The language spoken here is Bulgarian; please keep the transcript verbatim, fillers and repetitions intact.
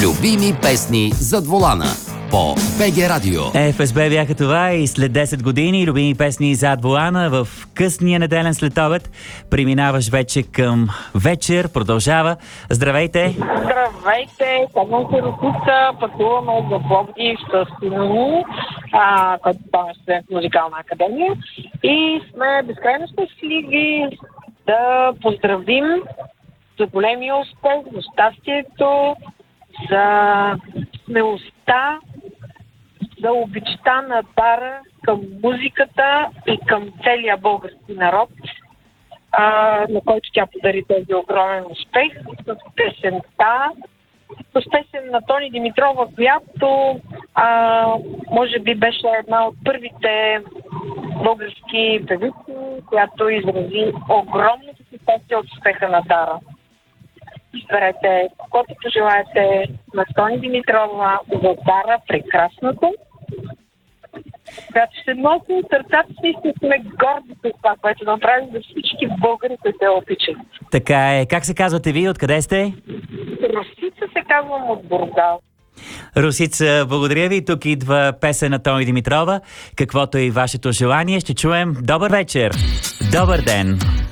Любими песни зад волана по БГ Радио. ФСБ бяха това и след десет години любими песни зад волана в късния неделен следобед. Преминаваш вече към вечер. Продължава. Здравейте! Здравейте! Казвам се Русица. Пътуваме за Пловдив с сина ми, който става студент в музикална академия. И сме безкрайно щастливи да поздравим за големия успех, за щастието, за смелостта, за обичта на Дара към музиката и към целия български народ, а, на който тя подари този огромен успех с песента, с песен на Тони Димитрова, която а, може би беше една от първите български певици, която изрази огромната ситуация от успеха на Дара. Изберете каквото пожелаете на Тони Димитрова за Дара прекрасното, която ще носим сърцата си и ще сме горди с това, което направим за всички българи, които я обичат. Така е. Как се казвате вие? Откъде сте? Русица се казвам от Бургас. Русица, благодаря ви. Тук идва песен на Тони Димитрова. Каквото е и вашето желание, ще чуем. Добър вечер! Добър ден!